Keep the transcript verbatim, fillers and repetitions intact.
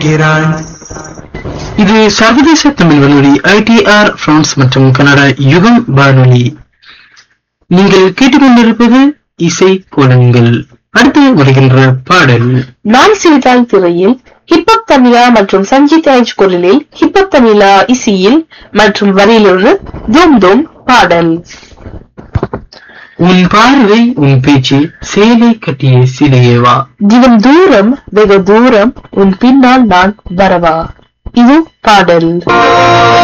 இருக்கிறாய். இது சர்வதேச தமிழ் வானொலி ஐ டி ஆர் பிரான்ஸ் மற்றும் கனடா யுகம் வானொலி. நீங்கள் கேட்டுக்கொண்டிருப்பது இசை கோலங்கள். அடுத்து வருகின்ற பாடல் நான் சிரித்தால் திரையில் ஹிப்ஹப் தமிழா மற்றும் சஞ்சித் ராஜ் குரலில் ஹிப்ஹப் தமிழா இசையில் மற்றும் வரியிலொரு தூம் தூம் பாடல். உன் பார்வை உன் பேச்சு சேலை கட்டிய சிலையேவா, தினம் தூரம் வெகு தூரம் உன் பின்னால் நான் வரவா. இது பாடல்.